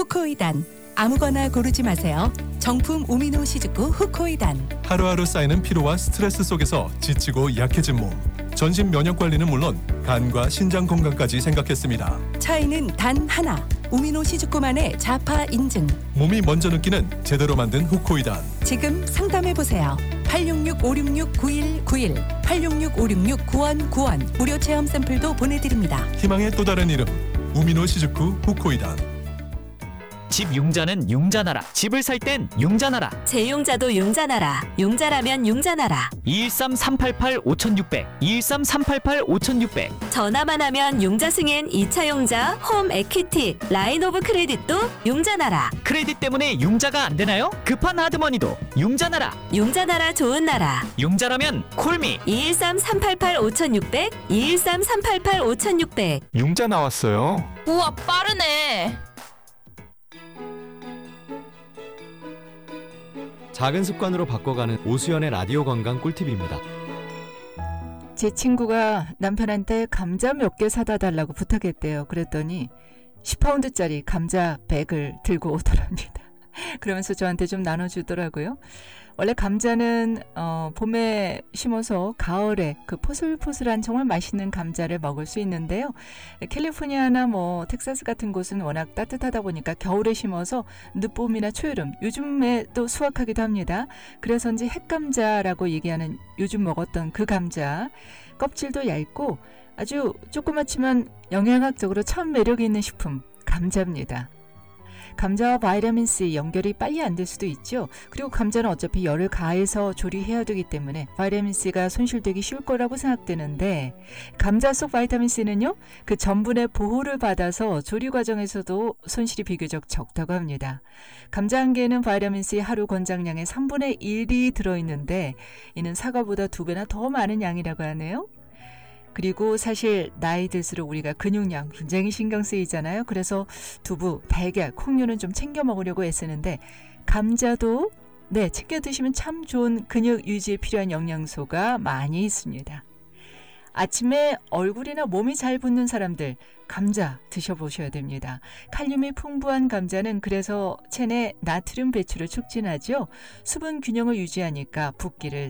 후코이단. 아무거나 고르지 마세요. 정품 우미노 시즈쿠 후코이단. 하루하루 쌓이는 피로와 스트레스 속에서 지치고 약해진 몸. 전신 면역 관리는 물론 간과 신장 건강까지 생각했습니다. 차이는 단 하나. 우미노 시즈쿠만의 자파 인증. 몸이 먼저 느끼는 제대로 만든 후코이단. 지금 상담해보세요. 866-566-9191 866-566-9191 무료 체험 샘플도 보내드립니다. 희망의 또 다른 이름 우미노 시즈쿠 후코이단. 집 융자는 융자나라. 집을 살 땐 융자나라. 재융자도 융자나라. 융자라면 융자나라. 213-388-5600 213-388-5600 전화만 하면 융자 승인 2차 융자, 홈 에퀴티, 라인 오브 크레딧도 융자나라. 크레딧 때문에 융자가 안 되나요? 급한 하드머니도 융자나라. 융자나라 좋은 나라. 융자라면 콜미. 213-388-5600 213-388-5600 융자 나왔어요. 우와, 빠르네. 작은 습관으로 바꿔가는 오수연의 라디오 건강 꿀팁입니다. 제 친구가 남편한테 감자 몇 개 사다 달라고 부탁했대요. 그랬더니 10파운드짜리 감자 100을 들고 오더랍니다. 그러면서 저한테 좀 나눠주더라고요. 원래 감자는 봄에 심어서 가을에 그 포슬포슬한 정말 맛있는 감자를 먹을 수 있는데요. 캘리포니아나 텍사스 같은 곳은 워낙 따뜻하다 보니까 겨울에 심어서 늦봄이나 초여름, 요즘에 또 수확하기도 합니다. 그래서인지 핵감자라고 얘기하는 요즘 먹었던 그 감자, 껍질도 얇고 아주 조그맣지만 영양학적으로 참 매력이 있는 식품, 감자입니다. 감자와 바이타민C 연결이 빨리 안 될 수도 있죠. 그리고 감자는 어차피 열을 가해서 조리해야 되기 때문에 바이타민C가 손실되기 쉬울 거라고 생각되는데, 감자 속 바이타민C는요, 그 전분의 보호를 받아서 조리 과정에서도 손실이 비교적 적다고 합니다. 감자 한 개는 바이타민C 하루 권장량의 3분의 1이 들어있는데, 이는 사과보다 2배나 더 많은 양이라고 하네요. 그리고 사실 나이 들수록 우리가 근육량 굉장히 신경 쓰이잖아요. 그래서 두부, 달걀, 콩류는 좀 챙겨 먹으려고 애쓰는데, 감자도 챙겨 드시면 참 좋은 근육 유지에 필요한 영양소가 많이 있습니다. 아침에 얼굴이나 몸이 잘 붓는 사람들, 감자 드셔보셔야 됩니다. 칼륨이 풍부한 감자는 그래서 체내 나트륨 배출을 촉진하죠. 수분 균형을 유지하니까 붓기를